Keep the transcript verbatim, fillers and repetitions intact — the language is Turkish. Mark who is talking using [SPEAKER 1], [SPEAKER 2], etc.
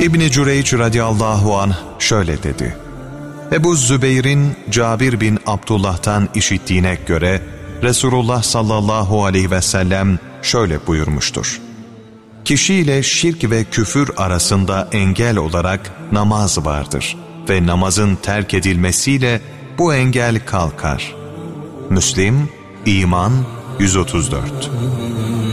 [SPEAKER 1] İbn-i Cüreyç radıyallahu anh şöyle dedi: Ebu Zübeyr'in Cabir bin Abdullah'tan işittiğine göre Resulullah sallallahu aleyhi ve sellem şöyle buyurmuştur: Kişiyle şirk ve küfür arasında engel olarak namaz vardır ve namazın terk edilmesiyle bu engel kalkar. Müslim, İman yüz otuz dört.